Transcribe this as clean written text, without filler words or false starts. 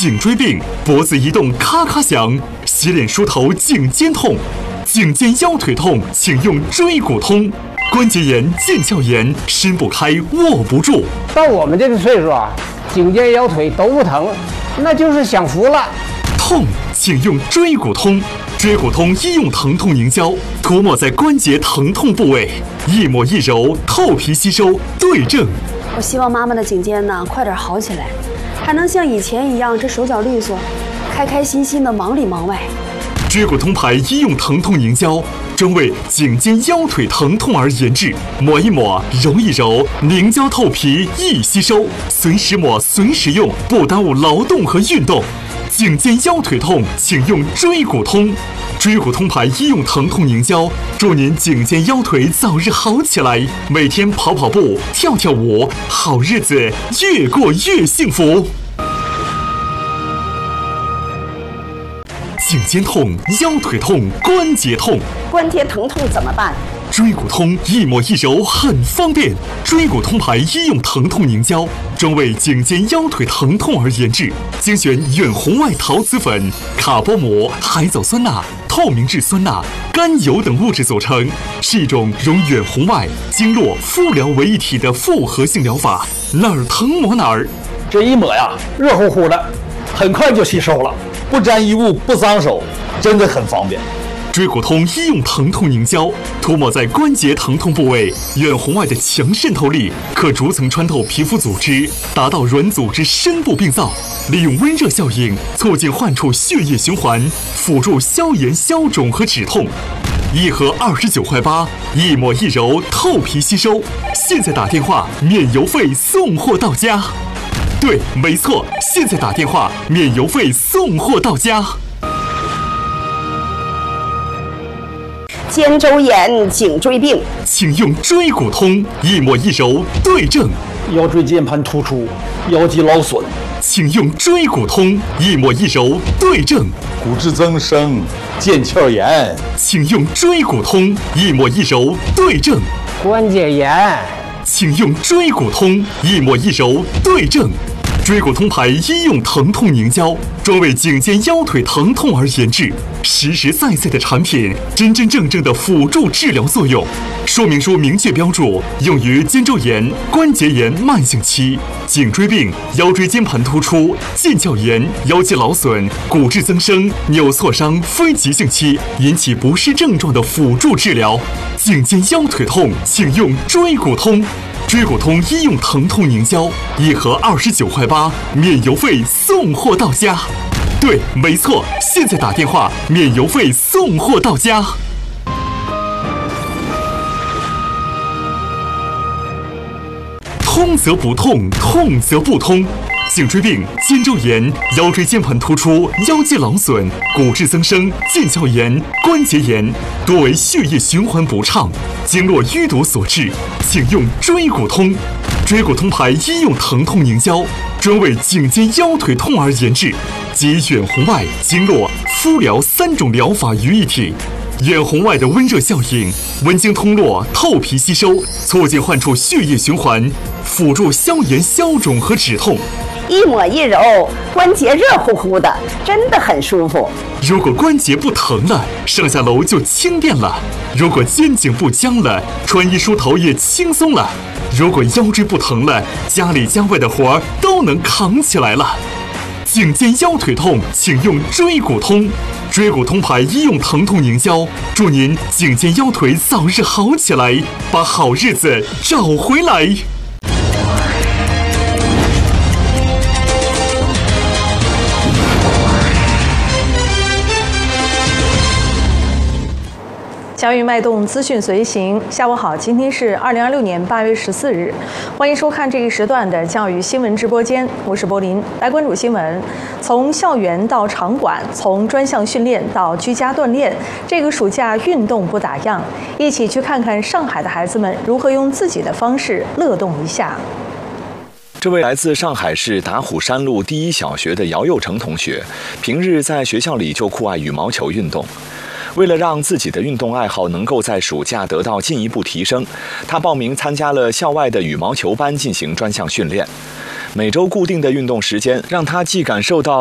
颈椎病，脖子移动咔咔响，洗脸梳头颈肩痛，颈肩腰腿痛，请用椎骨通。关节炎、腱鞘炎，伸不开，握不住。 到我们这个岁数啊，颈肩腰腿都不疼，那就是享福了。 痛，请用椎骨通。椎骨通医用疼痛凝胶，涂抹在关节疼痛部位，一抹一揉，透皮吸收，对症。 我希望妈妈的颈肩呢快点好起来，还能像以前一样这手脚利索，开开心心的忙里忙外。 椎骨通牌医用疼痛凝胶，专为颈肩腰腿疼痛而研制，抹一抹，揉一揉，凝胶透皮，易吸收，随时抹随时用，不耽误劳动和运动。颈肩腰腿痛，请用椎骨通。椎骨通牌医用疼痛凝胶，祝您颈肩腰腿早日好起来，每天跑跑步、跳跳舞，好日子越过越幸福。颈肩痛、腰腿痛、关节痛， 关节疼痛怎么办？ 椎骨通一抹一揉很方便。椎骨通牌医用疼痛凝胶，专为颈肩腰腿疼痛而研制，精选远红外陶瓷粉、卡波膜、海藻酸钠、透明质酸钠、甘油等物质组成，是一种融远红外、经络、敷疗为一体的复合性疗法，哪儿疼抹哪儿。 这一抹呀，热乎乎的，很快就吸收了，不沾衣物，不脏手，真的很方便。 椎骨通医用疼痛凝胶，涂抹在关节疼痛部位，远红外的强渗透力可逐层穿透皮肤组织，达到软组织深部病灶，利用温热效应促进患处血液循环，辅助消炎消肿和止痛。一盒29块8，一抹一揉，透皮吸收。现在打电话免邮费送货到家。对，没错，现在打电话免邮费送货到家。 肩周炎、颈椎病， 请用椎骨通，一抹一揉，对症。 腰椎间盘突出、腰肌劳损， 请用椎骨通，一抹一揉，对症。 骨质增生、腱鞘炎， 请用椎骨通，一抹一揉，对症。 关节炎， 请用椎骨通，一抹一揉，对症。椎骨通牌医用疼痛凝胶，专为颈肩腰腿疼痛而研制，实实在在的产品，真真正正的辅助治疗作用。说明书明确标注，用于肩周炎、关节炎慢性期、颈椎病、腰椎间盘突出、腱鞘炎、腰肌劳损、骨质增生、扭挫伤非急性期引起不适症状的辅助治疗。颈肩腰腿痛，请用椎骨通。椎骨通医用疼痛凝胶，一盒29块8，免邮费送货到家。对，没错，现在打电话免邮费送货到家。通则不痛，痛则不通。颈椎病、肩周炎、腰椎间盘突出、腰肌劳损、骨质增生、腱鞘炎、关节炎，多为血液循环不畅、经络淤堵所致，请用椎骨通。椎骨通牌医用疼痛凝胶，专为颈肩腰腿痛而研制，集远红外、经络、敷疗3种疗法于一体。远红外的温热效应，温经通络，透皮吸收，促进患处血液循环，辅助消炎消肿和止痛。 一抹一揉，关节热乎乎的，真的很舒服。 如果关节不疼了，上下楼就轻便了；如果肩颈不僵了，穿衣梳头也轻松了；如果腰椎不疼了，家里家外的活儿都能扛起来了。颈肩腰腿痛，请用椎骨通。椎骨通牌医用疼痛凝胶，祝您颈肩腰腿早日好起来，把好日子找回来。 教育脉动，资讯随行。下午好，今天是2026年8月14日，欢迎收看这一时段的教育新闻直播间，我是柏林。来关注新闻，从校园到场馆，从专项训练到居家锻炼，这个暑假运动不打烊，一起去看看上海的孩子们如何用自己的方式乐动一下。 这位来自上海市打虎山路第一小学的姚佑成同学，平日在学校里就酷爱羽毛球运动。为了让自己的运动爱好能够在暑假得到进一步提升，他报名参加了校外的羽毛球班进行专项训练。每周固定的运动时间，让他既感受到